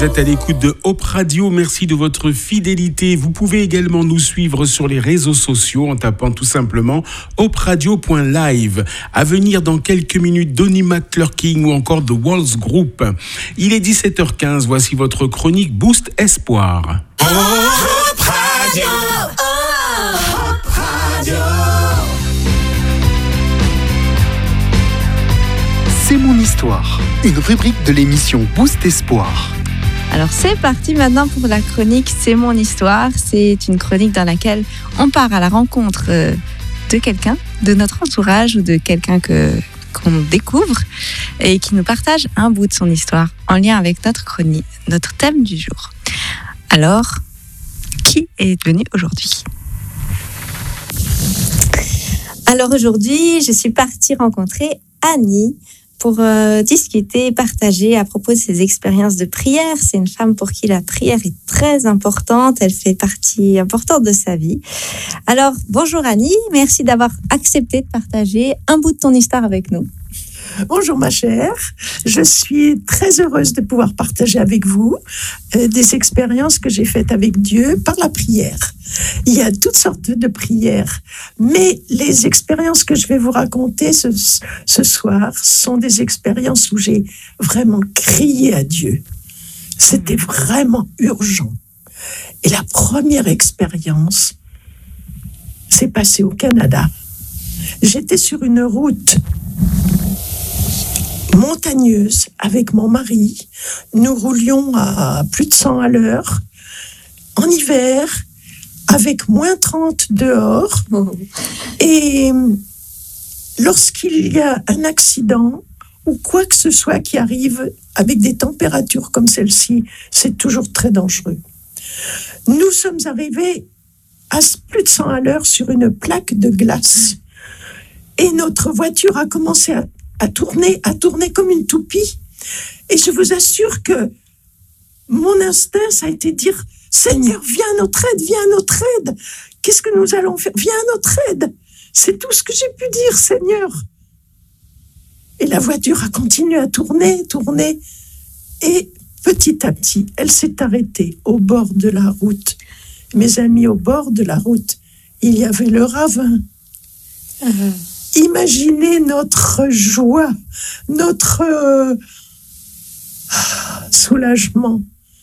Vous êtes à l'écoute de Hope Radio. Merci de votre fidélité. Vous pouvez également nous suivre sur les réseaux sociaux en tapant tout simplement hoperadio.live. À venir dans quelques minutes, Donnie McClurkin ou encore The Walls Group. Il est 17h15. Voici votre chronique Boost Espoir. Hope Radio. Hope Radio. C'est mon histoire, une rubrique de l'émission Boost Espoir. Alors c'est parti maintenant pour la chronique C'est mon histoire. C'est une chronique dans laquelle on part à la rencontre de quelqu'un, de notre entourage ou de quelqu'un qu'on découvre et qui nous partage un bout de son histoire en lien avec notre chronique, notre thème du jour. Alors, qui est venu aujourd'hui ? Alors aujourd'hui, je suis partie rencontrer Annie pour discuter et partager à propos de ses expériences de prière. C'est une femme pour qui la prière est très importante. Elle fait partie importante de sa vie. Alors, bonjour Annie, merci d'avoir accepté de partager un bout de ton histoire avec nous. Bonjour ma chère, je suis très heureuse de pouvoir partager avec vous des expériences que j'ai faites avec Dieu par la prière. Il y a toutes sortes de prières, mais les expériences que je vais vous raconter ce soir sont des expériences où j'ai vraiment crié à Dieu. C'était vraiment urgent. Et la première expérience s'est passée au Canada. J'étais sur une route montagneuse avec mon mari. Nous roulions à plus de 100 à l'heure en hiver avec moins 30 dehors. Et lorsqu'il y a un accident ou quoi que ce soit qui arrive avec des températures comme celle-ci, c'est toujours très dangereux. Nous sommes arrivés à plus de 100 à l'heure sur une plaque de glace et notre voiture a commencé à tourner comme une toupie. Et je vous assure que mon instinct, ça a été de dire « Seigneur, viens à notre aide, viens à notre aide. Qu'est-ce que nous allons faire? Viens à notre aide. » C'est tout ce que j'ai pu dire, Seigneur. Et la voiture a continué à tourner. Et petit à petit, elle s'est arrêtée au bord de la route. Mes amis, au bord de la route, il y avait le ravin. Imaginez notre joie, notre soulagement,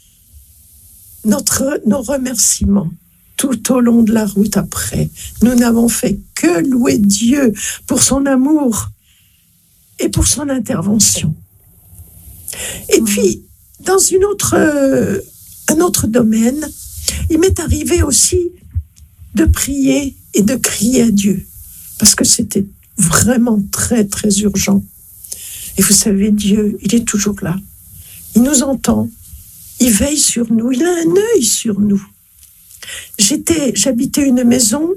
nos remerciements tout au long de la route après. Nous n'avons fait que louer Dieu pour son amour et pour son intervention. Et puis, dans un autre domaine, il m'est arrivé aussi de prier et de crier à Dieu, parce que c'était vraiment très, très urgent. Et vous savez, Dieu, il est toujours là. Il nous entend. Il veille sur nous. Il a un œil sur nous. J'habitais une maison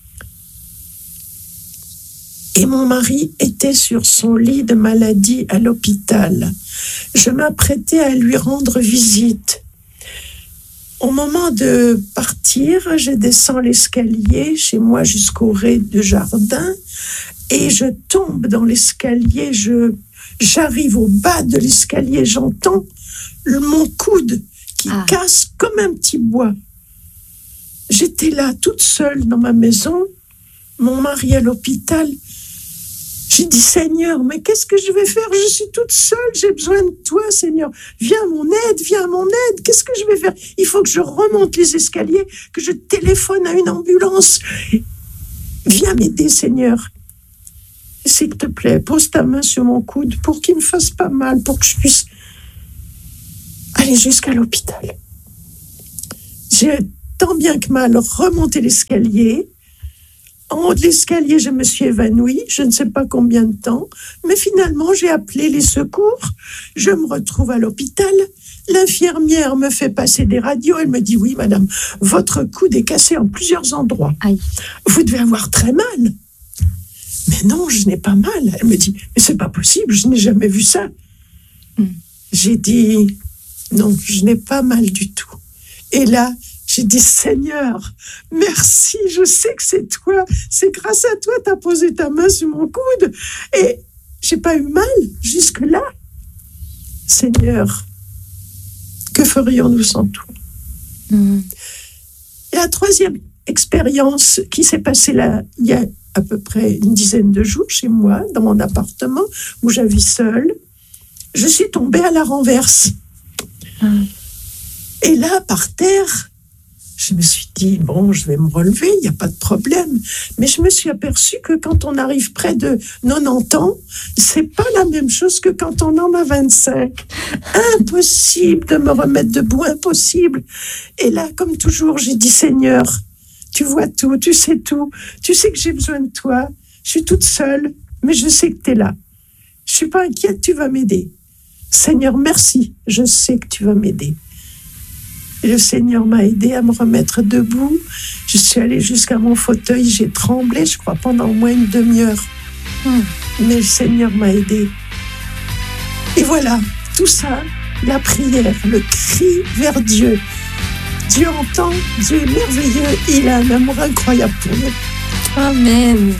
et mon mari était sur son lit de maladie à l'hôpital. Je m'apprêtais à lui rendre visite. Au moment de partir, je descends l'escalier chez moi jusqu'au rez du jardin et je tombe dans l'escalier. J'arrive au bas de l'escalier, j'entends mon coude qui casse comme un petit bois. J'étais là toute seule dans ma maison, mon mari à l'hôpital. J'ai dit, Seigneur, mais qu'est-ce que je vais faire? Je suis toute seule, j'ai besoin de toi, Seigneur. Viens à mon aide, qu'est-ce que je vais faire? Il faut que je remonte les escaliers, que je téléphone à une ambulance. Viens m'aider, Seigneur. S'il te plaît, pose ta main sur mon coude pour qu'il ne me fasse pas mal, pour que je puisse aller jusqu'à l'hôpital. J'ai tant bien que mal remonté l'escalier. En haut de l'escalier, je me suis évanouie, je ne sais pas combien de temps, mais finalement, j'ai appelé les secours. Je me retrouve à l'hôpital. L'infirmière me fait passer des radios. Elle me dit, oui, madame, votre coude est cassé en plusieurs endroits. Aïe. Vous devez avoir très mal. Mais non, je n'ai pas mal. Elle me dit, mais c'est pas possible, je n'ai jamais vu ça. J'ai dit, non, je n'ai pas mal du tout. Et là, j'ai dit, Seigneur, merci, je sais que c'est toi. C'est grâce à toi, tu as posé ta main sur mon coude. Et j'ai pas eu mal jusque-là. Seigneur, que ferions-nous sans toi? Et la troisième expérience qui s'est passée là, il y a à peu près une dizaine de jours chez moi, dans mon appartement où j'habite seule, je suis tombée à la renverse. Et là, par terre, je me suis dit, bon, je vais me relever, il n'y a pas de problème. Mais je me suis aperçue que quand on arrive près de 90 ans, c'est pas la même chose que quand on en a 25. Impossible de me remettre debout, impossible. Et là, comme toujours, j'ai dit, Seigneur, tu vois tout, tu sais tout. Tu sais que j'ai besoin de toi. Je suis toute seule, mais je sais que tu es là. Je suis pas inquiète, tu vas m'aider. Seigneur, merci, je sais que tu vas m'aider. Et le Seigneur m'a aidé à me remettre debout. Je suis allée jusqu'à mon fauteuil, j'ai tremblé, je crois, pendant au moins une demi-heure. Mais le Seigneur m'a aidé. Et voilà, tout ça, la prière, le cri vers Dieu. Dieu entend, Dieu est merveilleux, il a un amour incroyable pour nous. Amen.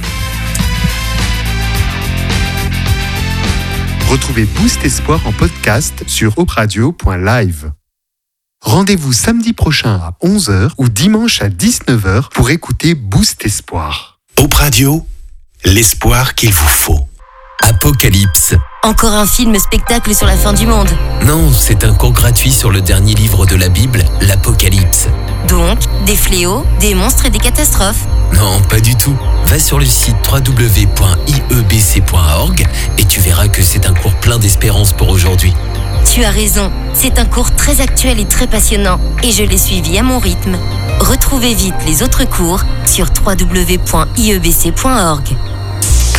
Retrouvez Boost Espoir en podcast sur hopradio.live. Rendez-vous samedi prochain à 11h ou dimanche à 19h pour écouter Boost Espoir. Hope Radio, l'espoir qu'il vous faut. Apocalypse. Encore un film-spectacle sur la fin du monde. Non, c'est un cours gratuit sur le dernier livre de la Bible, l'Apocalypse. Donc, des fléaux, des monstres et des catastrophes. Non, pas du tout. Va sur le site www.iebc.org et tu verras que c'est un cours plein d'espérance pour aujourd'hui. Tu as raison, c'est un cours très actuel et très passionnant et je l'ai suivi à mon rythme. Retrouvez vite les autres cours sur www.iebc.org.